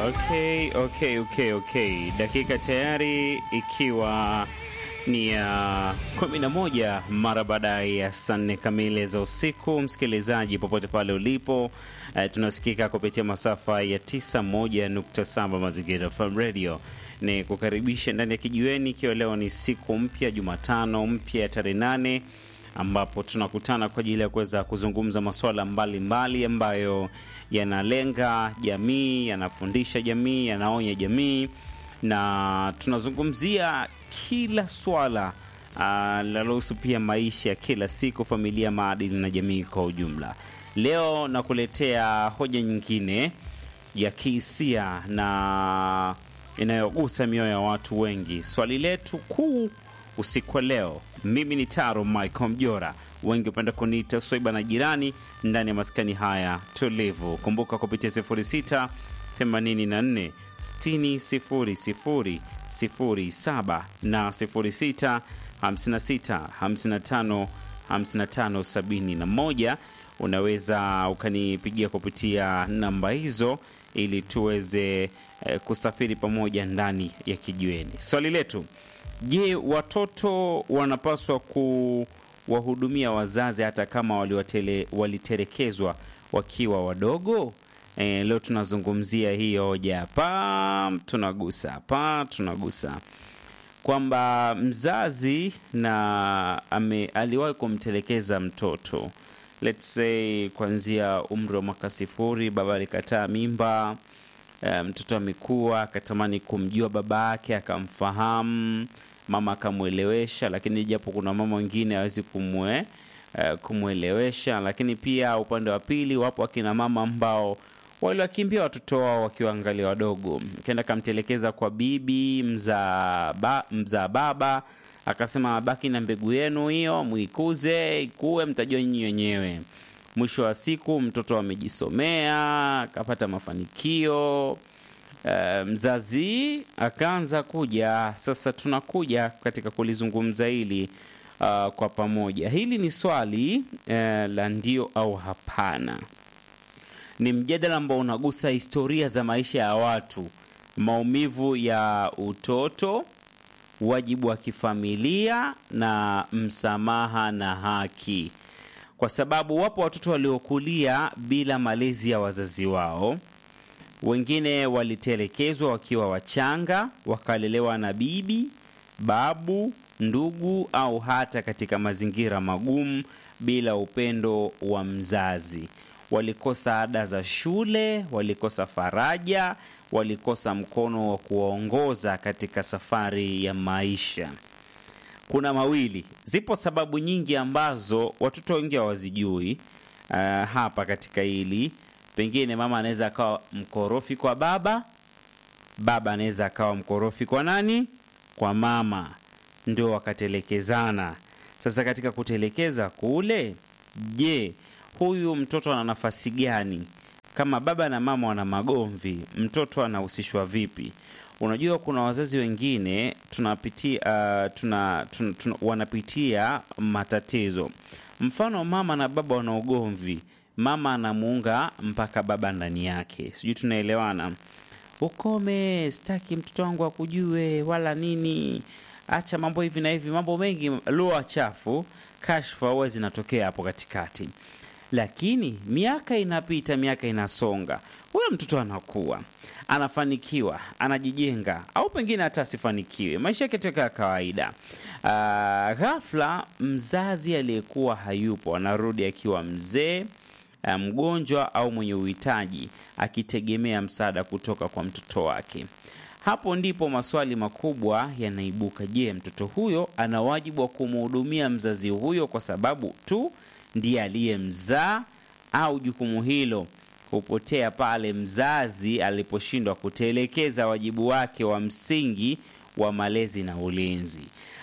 Okay. Dakika tayari ikiwa ni ya 11 mara baada ya saa 4 kamili za usiku. Msikilizaji popote pale ulipo, tunasikika kupitia masafa ya 91.7 Mazingira FM Radio. Ni kukaribisha ndani ya kijiweni, ikiwa leo ni siku mpya, Jumatano mpya ya tarehe 8, ambapo tunakutana kwa ajili ya kuweza kuzungumza masuala mbalimbali ambayo yanalenga jamii, yanafundisha jamii, yanaonya jamii, na tunazungumzia kila swala linalohusu pia maisha ya kila siku, familia, maadili na jamii kwa ujumla. Leo nakuletea hoja nyingine ya kihisia na inayogusa mioyo ya watu wengi. Swali letu kuu usiku wa leo, mimi ni Taro Michael Mjora, wengi upenda kuniita Swaiba na jirani, ndani ya maskani haya tulivu. Kumbuka kupitia 06 84 60 00 na 06 56 55 55 71. Unaweza ukanipigia kupitia namba hizo ili tuweze kusafiri pamoja ndani ya kijiweni. Swali letu: je, watoto wanapaswa kuwahudumia wazazi hata kama waliterekezwa wakiwa wadogo? Leo tunazungumzia hiyo hoja hapa. Tunagusa kwamba mzazi na aliwahi kumtelekeza mtoto, let's say kuanzia umri wa mwaka 0, baba alikataa mimba, mtoto amekuwa akatamani kumjua baba yake, akamfahamu, mama akamuelewesha, lakini japo kuna mama wengine hawezi kumuelewesha. Lakini pia upande wa pili, wapo akina mama ambao waliwakimbia watoto wao wakiwa angali wadogo. Kenda kamtelekeza kwa bibi mzaa baba, akasema baki na mbegu yenu hiyo, muikuze, ikue, mtajua nyinyi wenyewe. Mwisho wa siku mtoto amejisomea, akapata mafanikio, mzazi akaanza kuja. Sasa tunakuja katika kulizungumza hili kwa pamoja. Hili ni swali la ndio au hapana. Ni mjadala ambao unagusa historia za maisha ya watu, maumivu ya utoto, wajibu wa kifamilia na msamaha na haki. Kwa sababu wapo watoto waliokulia bila malezi ya wazazi wao. Wengine walitelekezwa wakiwa wachanga, wakalelewa na bibi, babu, ndugu au hata katika mazingira magumu bila upendo wa mzazi. Walikosa ada za shule, walikosa faraja, walikosa mkono wa kuwaongoza katika safari ya maisha. Kuna mawili. Zipo sababu nyingi ambazo watoto wengi hawazijui hapa katika hili. Pengine mama anaweza akawa mkorofi kwa baba, baba anaweza akawa mkorofi kwa nani? Kwa mama. Ndio wakatelekezana. Sasa katika kutelekeza kule, je, huyu mtoto ana nafasi gani? Kama baba na mama wana magomvi, mtoto anahusishwa vipi? Unajua kuna wazazi wengine wanapitia matatizo. Mfano, mama na baba wana ugomvi, mama anamuunga mpaka baba ndani yake. Sijui tunaelewana? Ukome, sitaki mtoto wangu akujue wala nini. Acha mambo hivi na hivi, mambo mengi, lugha chafu, kashfa huwa zinatokea hapo katikati. Lakini miaka inapita, miaka inasonga, huyo mtoto anakuwa, anafanikiwa, anajijenga, au pengine hata asifanikiwe, maisha yake toka kawaida. Ghafla mzazi aliyekuwa hayupo anarudi akiwa mzee, mgonjwa au mwenye uhitaji, akitegemea msaada kutoka kwa mtoto wake. Hapo ndipo maswali makubwa yanaibuka. Je, mtoto huyo ana wajibu wa kumhudumia mzazi huyo kwa sababu tu ndiye aliyemzaa, au jukumu hilo hupotea pale mzazi aliposhindwa kutelekeza wajibu wake wa msingi wa malezi na ulinzi?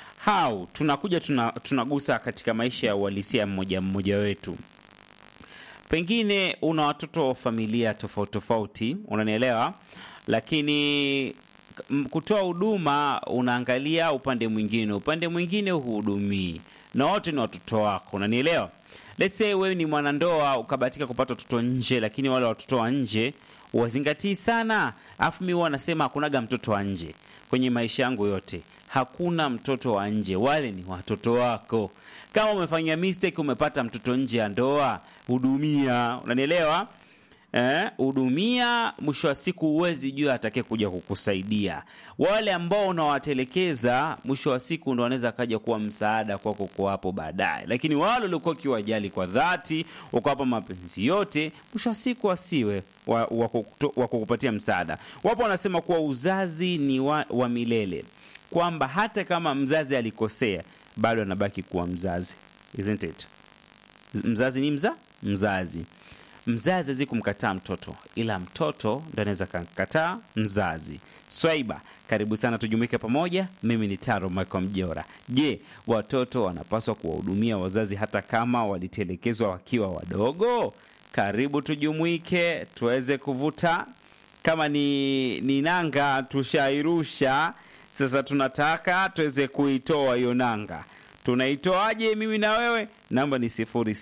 Tunagusa katika maisha ya uhalisia mmoja wetu. Pengine una watoto wa familia tofauti, unanielewa, lakini kutoa huduma unaangalia upande mwingine uhudumii, na wote ni watoto wako, unanielewa? Let's say wewe ni mwanandoa ukabahatika kupata watoto nje, lakini wale watoto wa nje wazingatii sana Alafu mimi huwa nasema hakunaga mtoto wa nje. Kwenye maisha yangu yote hakuna mtoto wa nje, wale ni watoto wako. Kama umefanya mistake, umepata mtoto nje ya ndoa, hudumia. Unanielewa? Hudumia, mwisho wa siku huwezi jua atakaye kuja kukusaidia. Wale ambao unawatelekeza, mwisho wa siku ndo wanaweza kaja kuwa msaada kwako kwa hapo baadaye. Lakini wale waliokuwa kiwajali kwa dhati, ukawapa mapenzi yote, mwisho wa siku wasiwe wa kukupatia msaada. Wapo wanasema kuwa uzazi ni wa milele, kwamba hata kama mzazi alikosea bado anabaki kuwa mzazi. Isn't it? Mzazi ni mzazi. Mzazi hawezi kumkataa mtoto, ila mtoto ndo anaweza kumkataa mzazi. Swaiba, karibu sana tujumuike pamoja. Mimi ni Taro Michael Mjora. Je, watoto wanapaswa kuwahudumia wazazi hata kama walitelekezwa wakiwa wadogo? Karibu tujumuike tuweze kuvuta. Kama ni nanga tushairusha, sasa tunataka tuweze kuitoa hiyo nanga. Tunaitoaje mimi na wewe? Namba ni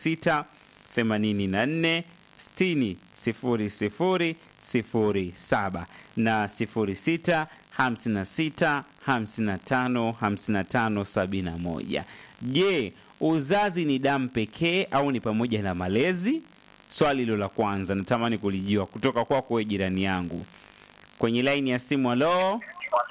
0684 60 00 07 na 06 56 55 55 71. Je, uzazi ni damu pekee au ni pamoja na malezi? Swali hilo la kwanza natamani kulijua kutoka kwako wewe jirani yangu. Kwenye line ya simu, halo.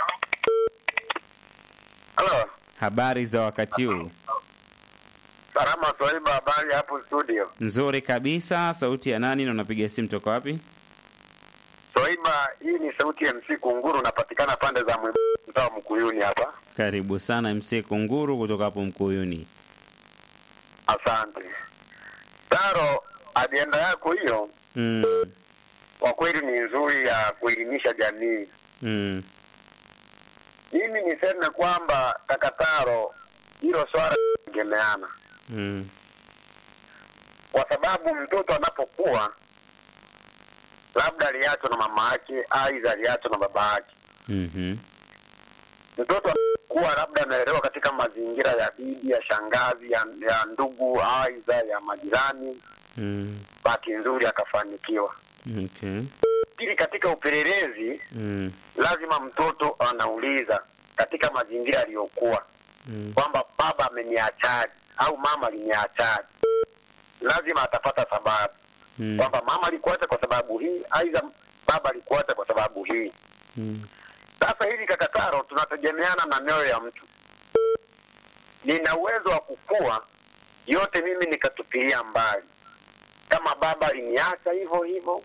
Halo. Habari za wakati huu? Salama Swaiba, habari hapo studio? Nzuri kabisa. Sauti ya nani na unapiga simu toka wapi? Swaiba, hii ni sauti ya MC Kunguru, unapatikana pande za mtaa Mkuyuni hapa. Karibu sana MC Kunguru kutoka hapo Mkuyuni. Asante. Taro, ajenda yako hiyo kwa kweli ni nzuri ya kuelimisha jamii. Mimi niseme kwamba Takataro, hilo swala lingemeana. Kwa sababu mtoto anapokuwa labda aliachwa na mama yake, aidha aliachwa na baba yake. Mtoto anapokuwa labda amelelewa katika mazingira ya bibi, ya shangazi, ya ndugu, aidha ya majirani. Bahati nzuri akafanikiwa. Okay. Pili, katika upelelezi lazima mtoto anauliza katika mazingira aliyokuwa kwamba baba ameniachaje au mama aliniachaje. Lazima atapata sababu kwamba mama alikuacha kwa sababu hii, aidha baba alikuacha kwa sababu hii. Sasa hivi Kakataro, tunategemeana na mioyo ya mtu. Nina uwezo wa kukua yote mimi nikatupilia mbali, kama baba aliniacha hivyo hivyo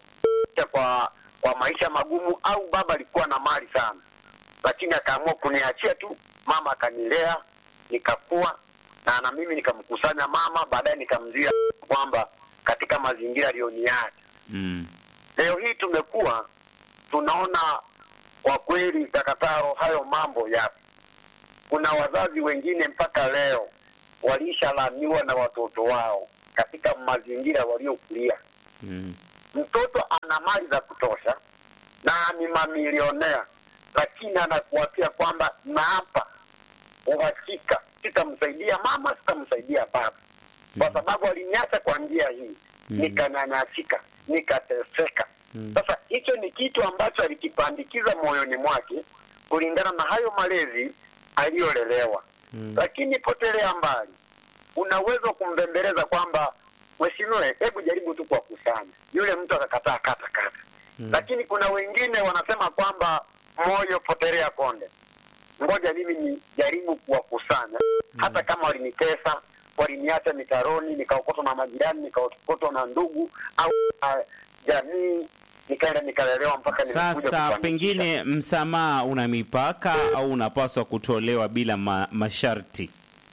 kwa maisha magumu, au baba alikuwa na mali sana lakini akaamua kuniachia tu, mama akanilea nikakua, na mimi nikamkusanya mama, baadaye nikamzia kwamba katika mazingira aliyoniacha. Leo hii tumekuwa tunaona kwa kweli Takataro, hayo mambo yapo. Kuna wazazi wengine mpaka leo walishalaniwa na watoto wao katika mazingira waliokulia. Mtoto ana mali za kutosha na ni mamilionea, lakini anakuapia kwamba na hapa uhakika sitamsaidia mama, sitamsaidia baba, kwa sababu aliniacha kwa njia hii, nikanyanyasika, nikateseka. Sasa hicho ni kitu ambacho alikipandikiza moyoni mwake kulingana na hayo malezi aliyolelewa. Lakini potelea mbali, unaweza kumbembeleza kwamba mheshimiwa, hebu jaribu tu kwa kusanya. Yule mtu akakataa kata. Lakini kuna wengine wanasema kwamba moyo potelea konde, ngoja mimi ni jaribu kuwakusanya. Hata kama walinitesa, waliniacha mitaroni, nikaokotwa na majirani, nikaokotwa na ndugu au jamii, nikaenda nikalelewa mpaka nimekuja. Sasa pengine msamaha una mipaka au unapaswa kutolewa bila masharti?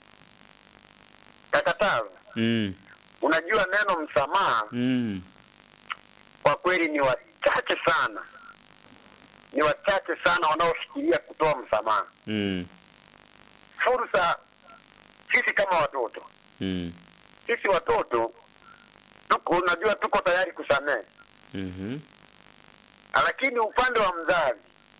Takataro. Unajua neno msamaha kwa kweli ni wachache sana. Ni wachache sana wanaofikiria kutoa msamaha. Fursa sisi kama watoto. Sisi watoto unajua tuko tayari kusamehe. Lakini upande wa mzazi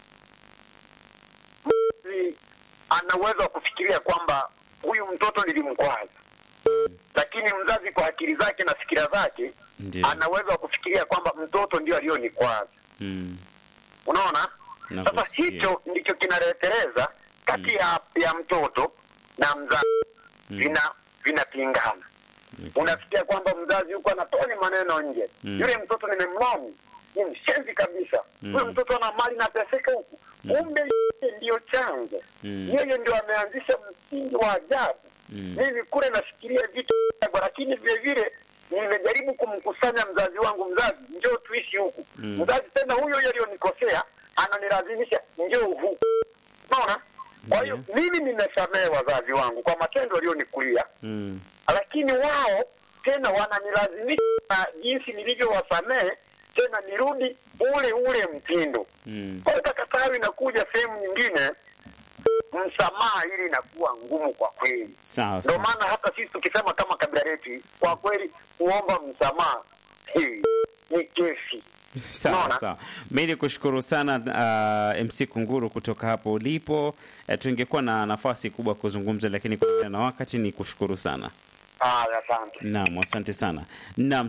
ana uwezo wa kufikiria kwamba huyu mtoto nilimkwaza. Lakini mzazi kwa akili zake na fikira zake ana uwezo wa kufikiria kwamba mtoto ndio aliyonikwaza. Unaona? Sasa hicho ndicho kinaleteleza kati ya mtoto na mzazi vinapingana. Unasikia kwamba mzazi yuko anatoa maneno nje. Yule mtoto nimemlaumu, ni mshenzi kabisa. Yule mtoto ana mali na pesa huku. Kumbe ndio chanzo. Yeye ndio ameanzisha msingi wa ajabu. Mimi kule nafikiria vitu, lakini vile vile nimejaribu kumkusanya mzazi wangu, mzazi njoo tuishi huku. Mzazi tena huyo aliyonikosea ananilazimisha njoo huku. Unaona? Kwa hiyo mimi nimesamehe wazazi wangu kwa matendo walionikulia. Lakini wao tena wananilazimisha na jinsi nilivyowasamehe tena nirudi ule mtindo. Kwa hiyo Katavi inakuja sehemu nyingine, msamaha ili inakuwa ngumu kwa kweli. Ndio maana hata sisi tukisema kama kabila letu, kwa kweli kuomba msamaha ni kesi. Sawa. Mimi nikushukuru sana MC Kunguru kutoka hapo ulipo. Tungekuwa na nafasi kubwa kuzungumza, lakini kulingana na wakati ni kushukuru sana. Asante. Naam, asante sana. Naam,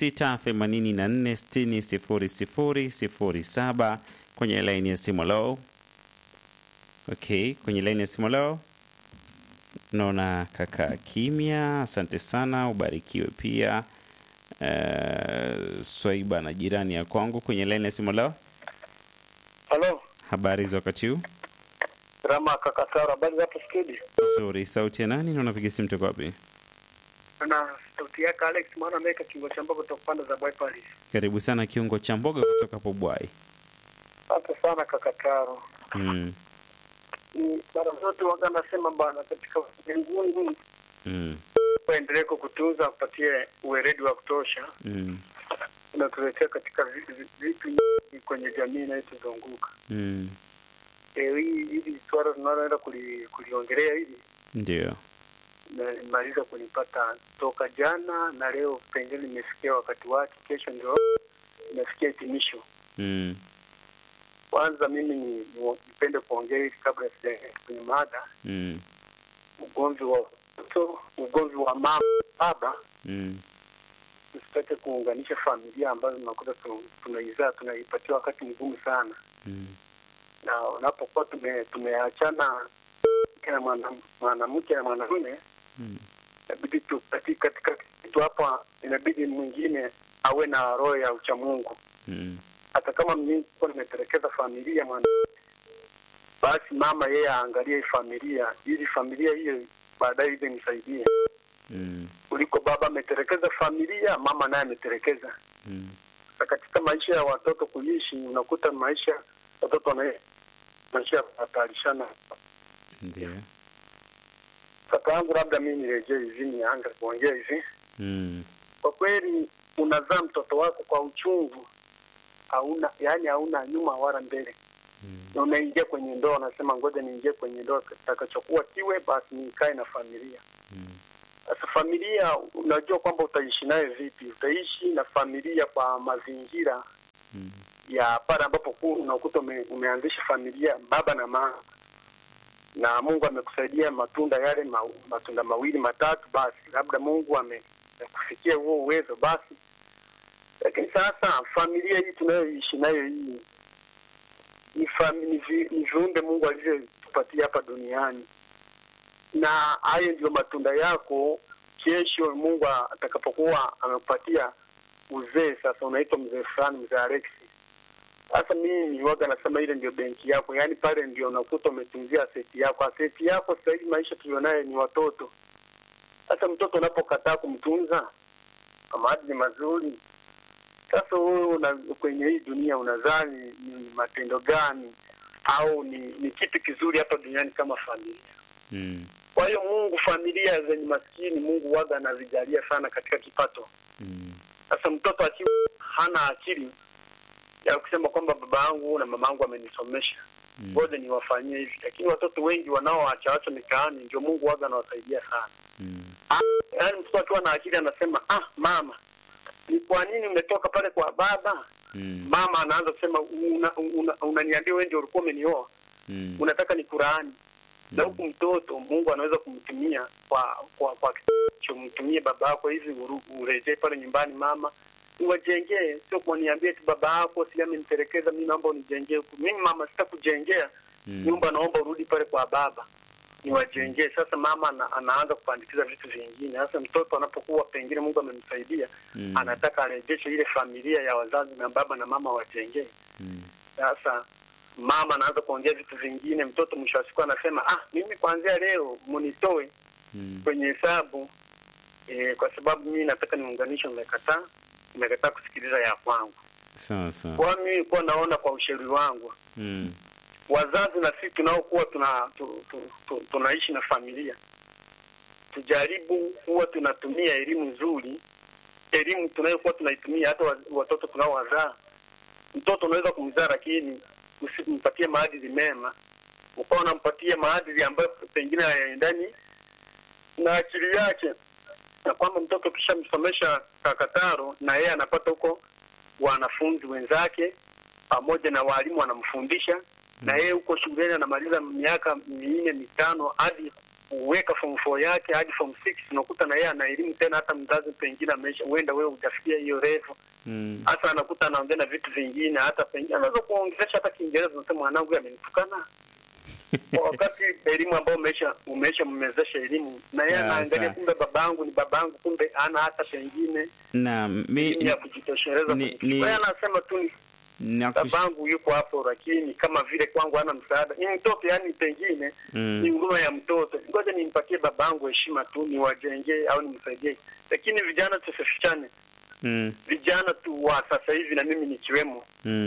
0684600007 kwenye line ya simu leo. Okay, kwenye line ya simu leo. Naona kaka kimya. Asante sana, ubarikiwe pia. Swaiba na jirani ya kwangu kwenye line ya simu leo. Hello. Habari za wakati huu? Rama kaka Sara, habari za studio? Nzuri. Sauti ya nani na unapiga simu toka wapi? Na sauti yake Alex maana ameweka kiungo cha mboga kutoka pande za Bwai Paris. Karibu sana kiungo cha mboga kutoka hapo Bwai. Asante sana kaka Taro. Ni mara zote waga nasema bana katika mbinguni waendelee kukutunza, kupatie uweredi wa kutosha. Unatuletea katika vitu kwenye jamii inayotuzunguka. Hili swala tunaloenda kuliongelea hili. Ndio. Na nimaliza kunipata toka jana na leo pengine nimefikia wakati wake, kesho ndio nimefikia hitimisho. Kwanza mimi nipende kuongea hili kabla sijaenda kwenye mada. Ugomvi wa mama baba. Tusitake kuunganisha familia ambazo tunakuta tunaipatia wakati mgumu sana. Na unapokuwa tumeachana na mwanamke na mwanamume, inabidi katika kitu hapa, inabidi mwingine awe na roho ya uchamungu. Hata kama mimi nimetelekeza familia basi mama yeye aangalie familia, ili familia hiyo baadaye ile nisaidie. Kuliko baba ametelekeza familia, mama naye ametelekeza. Katika maisha ya watoto kuishi, unakuta watoto maisha yatarishana. Ndio. Kaka yangu, labda mimi nirejee hivi nianze kuongea hivi. Kwa kweli unazaa mtoto wako kwa uchungu, hauna nyuma wala mbele. Na unaingia kwenye ndoa, unasema ngoja niingie kwenye ndoa, kitakachokuwa kiwe basi nikae na familia. Sasa familia unajua kwamba utaishi naye vipi? Utaishi na familia kwa mazingira ya pale ambapo unakuta umeanzisha familia baba na mama. Na Mungu amekusaidia matunda yale matunda mawili matatu, basi labda Mungu amekufikia huo uwezo basi. Lakini sasa familia hii tunayoishi nayo hii ni viumbe Mungu alivyotupatia hapa duniani. Na hayo ndio matunda yako. Kesho Mungu atakapokuwa amekupatia uzee, sasa unaitwa mzee fulani, mzee Alex. Sasa mimi waga nasema ile ndio benki yako, yani pale ndio unakuta umetunzia aseti yako. Aseti yako sasa hivi maisha tulionayo ni watoto. Sasa mtoto unapokataa kumtunza kama ni mazuri, sasa wewe kwenye hii dunia unadhani ni matendo gani au ni kitu kizuri hapa duniani kama familia? Kwa hiyo Mungu familia zenye maskini Mungu waga anazijalia sana katika kipato. Sasa mtoto akiwa hana akili ya kusema kwamba baba yangu na mama yangu amenisomesha, ngoja niwafanyie hivi. Lakini watoto wengi wanaoacha mitaani ndio Mungu waga anawasaidia sana. Yaani mtoto akiwa na akili anasema, mama, ni kwa nini umetoka pale kwa baba? Mama anaanza kusema, unaniambia wewe ndio ulikuwa umenioa. Unataka nikulaani. Na huku mtoto Mungu anaweza kumtumia kwa kumtumia baba yako hivi urejee pale nyumbani mama. niwajengee, sio kuniambia tu baba yako si amenitelekeza, mimi naomba unijengee huku. Mimi mama sitakujengea nyumba, naomba urudi pale kwa baba niwajengee. Sasa mama anaanza kupandikiza vitu vingine. Sasa mtoto anapokuwa pengine Mungu amemsaidia, anataka arejeshe ile familia ya wazazi na baba na mama wajengee. Sasa mama anaanza kuongea vitu vingine, mtoto mwisho wa siku anasema mimi kuanzia leo mnitoe kwenye hesabu kwa sababu mimi nataka niunganishe. Nimekataa kusikiliza ya kwangu. Sawa. Kwa mimi kwa naona kwa ushauri wangu wazazi na sisi tunaokuwa tunaishi na familia, tujaribu kuwa tunatumia elimu nzuri, elimu tunayokuwa tunaitumia hata watoto tunaowazaa. Mtoto unaweza kumzaa lakini usimpatie maadili mema, ukawa unampatia maadili ambayo pengine hayaendani na akili yake, na kwamba mtoto kisha msomesha kakataro na yeye anapata huko wanafunzi wenzake pamoja na walimu wanamfundisha, na yeye huko shuleni anamaliza miaka 4 5 hadi uweka form 4 yake hadi form 6, unakuta na yeye ana elimu tena, hata mzazi pengine amesha uenda wewe hujafikia hiyo level. Hata anakuta anaongea na vitu vingine, hata pengine anaweza kuongelesha hata Kiingereza, unasema mwanangu amenitukana. Wakati elimu ambayo umesha mmezesha elimu, na yeye anaangalia kumbe babangu ni babangu, kumbe ana hata pengine mimi ya kujitosheleza. Yeye anasema tu babangu yuko hapo, lakini kama vile kwangu hana msaada. Ni mtoto, yani pengine ni huruma ya mtoto, ngoja nimpatie babangu heshima tu, niwajengee au nimsaidie. Lakini vijana tusifichane, vijana tu wa sasa hivi na mimi nikiwemo,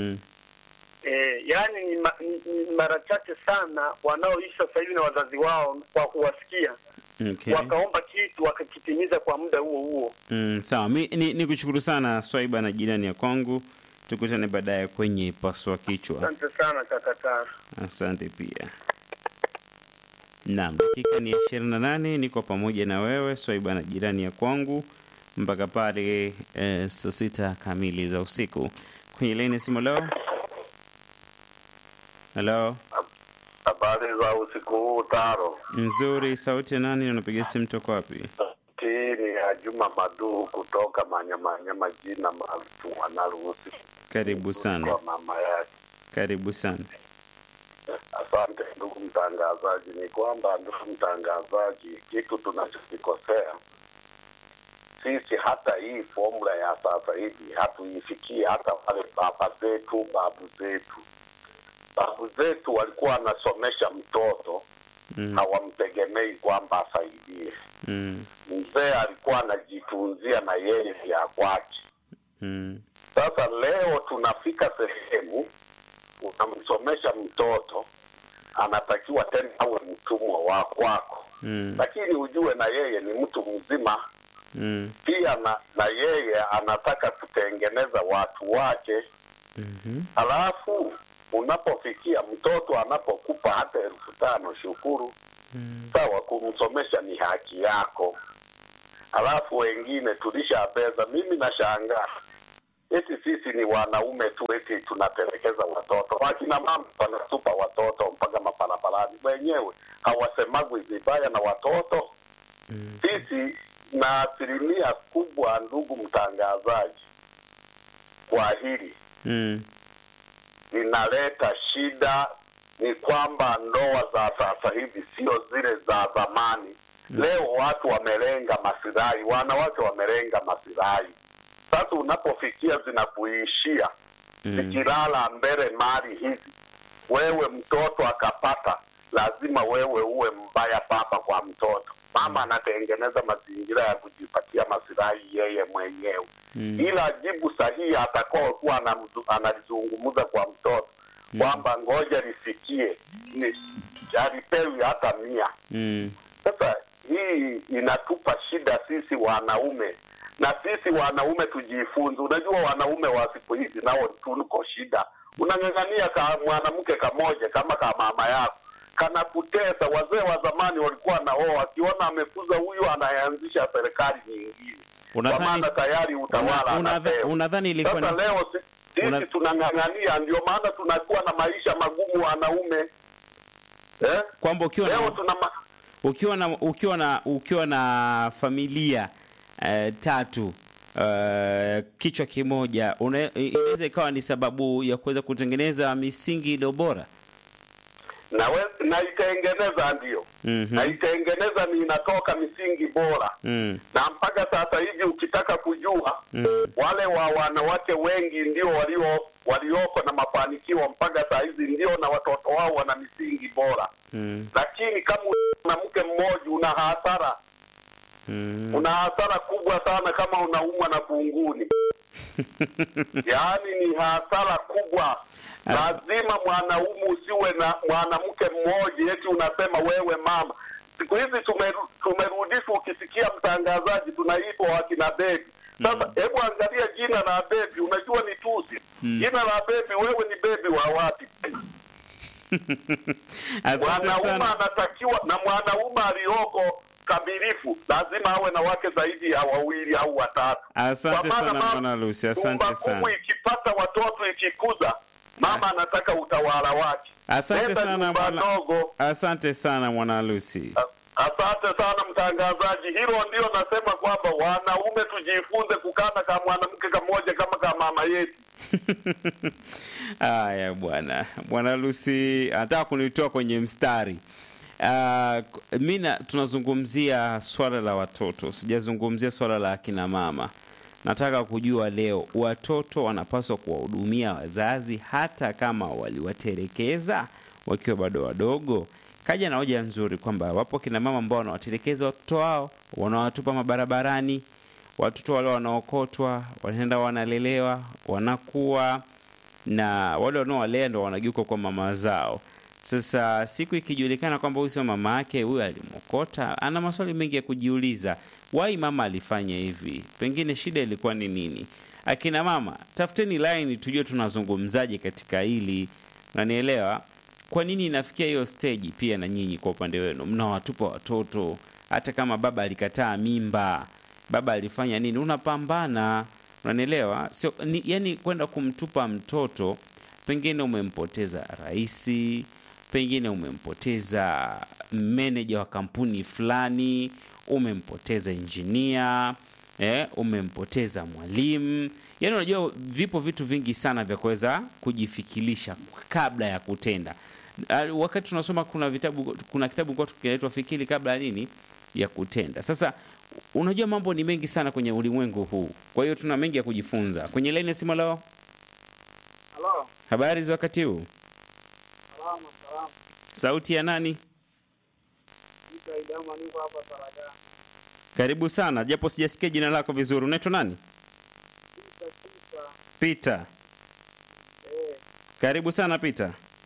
yani ni mara chache sana wanaoishi sasa hivi na wazazi wao kwa kuwasikia, wakaomba kitu wakakitimiza kwa muda huo. Sawa, nikushukuru sana Swaiba na jirani ya kwangu. Tukutane baadaye kwenye paswa kichwa. Asante sana kaka. Asante pia. Naam, dakika ni 28, niko pamoja na wewe Swaiba na jirani ya kwangu mpaka pale saa 6 kamili za usiku. Kwenye line simu leo. Hello. Habari za usiku huu Taro? Nzuri, sauti ya nani, unapiga simu toka wapi? Ni ya Juma Madu kutoka Manyama jina maarufu anaruhusi. Karibu sana. Kwa mama yake. Karibu sana. Asante ndugu mtangazaji. Ni kwamba ndugu mtangazaji, kitu tunachokikosea sisi, hata hii formula ya sasa hivi hatuifikia. Hata wale babu zetu walikuwa wanasomesha mtoto, hawamtegemei kwamba asaidie. Mzee alikuwa anajitunzia na yeye vya kwake. Sasa leo tunafika sehemu unamsomesha mtoto, anatakiwa tena awe mtumwa wa kwako. Lakini ujue na yeye ni mtu mzima. Pia na yeye anataka kutengeneza watu wake. Alafu unapofikia mtoto anapokupa hata 5,000 shukuru. Sawa, kumsomesha ni haki yako. Alafu wengine tulishabeza. Mimi nashangaa eti sisi ni wanaume tu eti tunatelekeza watoto. Wakina mama wanatupa watoto mpaka maparaparani, wenyewe hawasemagwi vibaya na watoto. Sisi na asilimia kubwa, ndugu mtangazaji, kwa hili linaleta shida. Ni kwamba ndoa za sasa hivi sio zile za zamani. Leo watu wamelenga masilahi, wanawake wamelenga masilahi. Sasa unapofikia zinakuishia zikilala mbele mali hizi, wewe mtoto akapata, lazima wewe uwe mbaya baba kwa mtoto. Mama anatengeneza mazingira ya kujipatia masilahi yeye mwenyewe. Ila jibu sahihi atakao kuwa analizungumza kwa mtoto kwamba ngoja lisikie, alipewi hata 100. Sasa hii inatupa shida sisi wanaume, na sisi wanaume tujifunze. Unajua wanaume wa siku hizi nao tuko shida. Unang'ang'ania mwanamke kamoja kama mama yako, kana kutesa. Wazee wa zamani walikuwa na akiona amekuza huyu anaanzisha serikali nyingine. Kwa maana tayari utawala unadhani ilikuwa sasa leo sisi tunang'ang'ania, ndio maana tunakuwa na maisha magumu wanaume. Kwamba ukiwa na familia 3 kichwa kimoja, inaweza ikawa ni sababu ya kuweza kutengeneza misingi iliyo bora? Na itengeneza ndio. Na itengeneza ni inatoka misingi bora. Na mpaka sasa hivi ukitaka kujua wale wa wanawake wengi ndio walioko na mafanikio mpaka saa hizi, ndio na watoto wao wana misingi bora. Lakini kama mwanamke mmoja una hasara. Una hasara kubwa sana kama unaumwa na kunguni. Yaani ni hasara kubwa. Lazima mwanaume usiwe na mwanamke mmoja eti unasema wewe mama. Siku hizi tumerudishwa, ukisikia mtangazaji tunaitwa wakina baby. Sasa hebu angalia jina la baby, unajua ni tusi. Jina la baby, wewe ni baby wa wapi? Mwanaume anatakiwa, na mwanaume alioko kamilifu lazima awe na wake zaidi ya wawili au watatu. Asante sana Bwana Lucy, asante sana. Ikipata watoto ikikuza, mama anataka utawala wake. Asante sana Bwana. Asante sana Bwana Lucy. Asante sana mtangazaji. Hilo ndio nasema kwamba wanaume tujifunze kukana kama mwanamke mmoja kama mama yetu. Haya Bwana Lucy anataka kunitoa kwenye mstari. Mimi tunazungumzia swala la watoto, sijazungumzia swala la akina mama. Nataka kujua leo, watoto wanapaswa kuwahudumia wazazi hata kama waliwatelekeza wakiwa bado wadogo? Kaja na hoja nzuri kwamba wapo kina mama ambao wanawatelekeza watoto wao, wanawatupa mabarabarani. Watoto wale wanaokotwa, wanaenda wanalelewa, wanakuwa, na wale wanaowalea ndio wanageuka kwa mama zao. Sasa siku ikijulikana kwamba huyu sio mama yake, huyu alimokota, ana maswali mengi ya kujiuliza. Why mama alifanya hivi? Pengine shida ilikuwa ni nini? Akina mama, tafuteni line tujue tunazungumzaje katika hili. Unanielewa? Kwa nini inafikia hiyo stage? Pia na nyinyi kwa upande wenu mnawatupa watoto, hata kama baba alikataa mimba, baba alifanya nini, unapambana. Unanielewa? Sio yani kwenda kumtupa mtoto, pengine umempoteza raisi, pengine umempoteza manager wa kampuni fulani, umempoteza engineer, umempoteza mwalimu. Yaani unajua vipo vitu vingi sana vya kuweza kujifikirisha kabla ya kutenda. Wakati tunasoma kuna kitabu kwa kinaitwa Fikiri kabla nini ya kutenda. Sasa unajua mambo ni mengi sana kwenye ulimwengu huu. Kwa hiyo tuna mengi ya kujifunza. Kwenye line ya simu leo. Hello. Habari za wakati huu? Salama. Sauti ya nani? Idama niko hapa Saragana. Karibu sana, japo sijasikia jina lako vizuri. Unaitwa nani? Peter. Karibu sana Peter.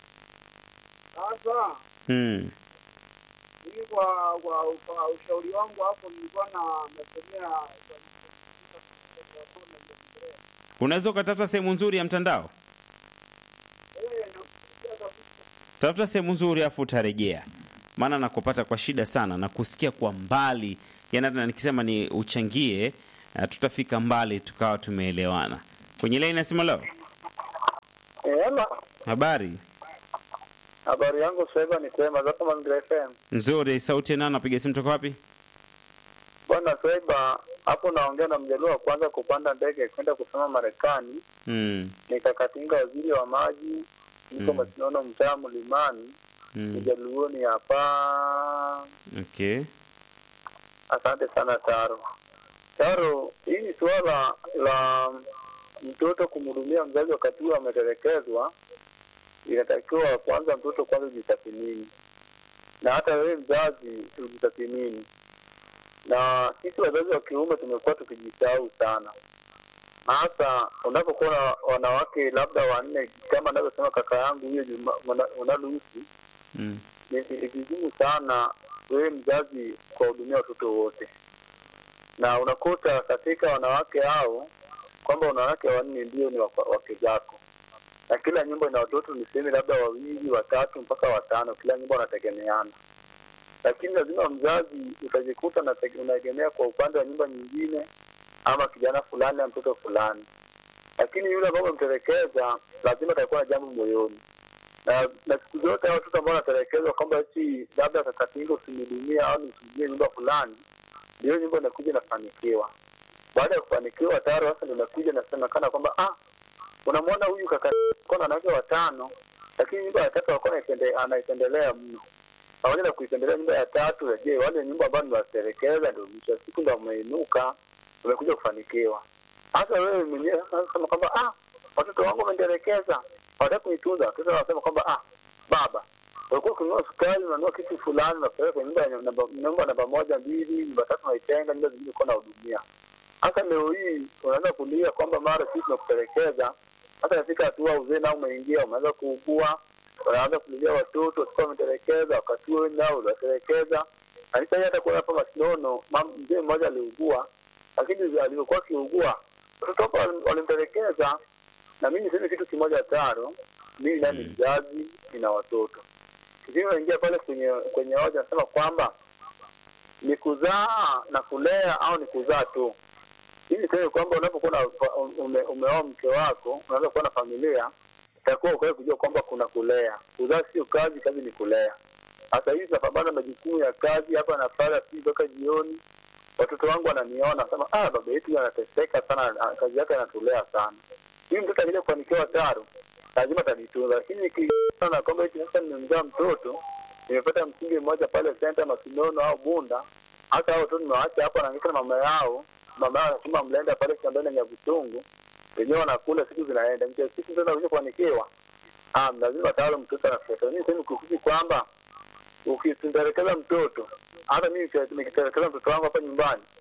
Sasa. Mimi kwa ushauri wangu hapo nilikuwa nasemea, unaweza ukatafuta sehemu nzuri ya mtandao. Tafuta sehemu nzuri afu utarejea. Maana nakupata kwa shida sana na kusikia kwa mbali. Yaani hata nikisema ni uchangie, tutafika mbali tukawa tumeelewana. Kwenye line nasema leo. Hello. Habari yangu sasa ni kwema za kama Mazingira FM. Nzuri, sauti ya nani, napiga simu toka wapi? Bwana Swaiba, hapo naongea na mjaluo wa kwanza kupanda ndege kwenda kusoma Marekani. Nikakatinga waziri wa maji, niko Masinono mtaa Mlimani. Mjaluo ni hapa. Okay. Asante sana Taro, hii ni swala la mtoto kumhudumia mzazi wakati huo ametelekezwa. Inatakiwa kwanza mtoto kwanza jitathmini. Na hata wewe mzazi ujitathmini. Na sisi wazazi wa kiume tumekuwa tukijisahau sana. Hasa unapokuwa wanawake labda wanne kama anavyosema kaka yangu huyo Mwanalusi. Ni vigumu sana wewe mzazi kuwahudumia watoto wote. Na unakuta katika wanawake hao kwamba wanawake wanne ndio ni wake zako. Na kila nyumba ina watoto niseme labda wawili, watatu mpaka watano, kila nyumba wanategemeana. Lakini lazima mzazi utajikuta unategemea kwa upande wa nyumba nyingine ama kijana fulani na mtoto fulani. Lakini yule ambaye umemtelekeza lazima atakuwa na jambo moyoni. Na siku zote hao watoto ambao wanatelekezwa kwamba eti labda atakatinga usimhudumia au usimhudumie nyumba fulani, ndio nyumba inakuja inafanikiwa. Baada ya kufanikiwa tayari sasa nimekuja nasemekana kwamba unamwona huyu kaka kuna wanawake watano, lakini nyumba ya tatu alikuwa anaipendelea mno. Pamoja na kuipendelea nyumba ya tatu, je, wale nyumba ambazo niwaserekeza ndio mwisho wa siku ndio wameinuka, wamekuja kufanikiwa. Hasa wewe mwenyewe unasema kwamba watoto wangu wamendelekeza, hawataka kunitunza. Watoto wanasema kwamba baba, ulikuwa kununua sukari, unanunua kitu fulani na kupeleka nyumba namba 1, 2, nyumba 3 unaitenga, nyumba zingine uko na hudumia. Hata leo hii unaanza kulia kwamba mara sisi tunakupelekeza, hata katika hatua uzee nao umeingia, umeanza kuugua, unaanza kulia watoto watakuwa wametelekeza, wakati wewe nao unatelekeza. Hata hata kwa hapa Masinono, mzee mmoja aliugua, lakini alikuwa akiugua watoto walimtelekeza. Na mimi niseme kitu kimoja Taro, mimi ndani mzazi nina watoto. Kizima ingia pale kwenye hoja nasema kwamba ni kuzaa na kulea au ni kuzaa tu. Hili sema kwamba unapokuwa umeoa mke wako, unaanza kuwa na familia, utakuwa ukae kujua kwamba kuna kulea. Kuzaa sio kazi, kazi ni kulea. Sasa hivi tunapambana majukumu ya kazi hapa na pale mpaka jioni. Watoto wangu wananiona sema baba yetu anateseka sana, kazi yake anatulea sana. Hii mtoto akija kufanikiwa Taro, lazima atanitunza. Lakini sana kwamba eti sasa nimemzaa mtoto, nimepata msingi mmoja pale center Masinono au Bunda, hata hao watoto nimewaacha hapa na ngika na mama yao anasema mlenda pale shambani ya Butungu, wenyewe wanakula, siku zinaenda. Mke siku tena kuja kufanikiwa, lazima Taro mtoto anafuata. Mimi sema kukufi kwamba ukisindarekeza mtoto, hata mimi nikitelekeza mtoto wangu hapa nyumbani,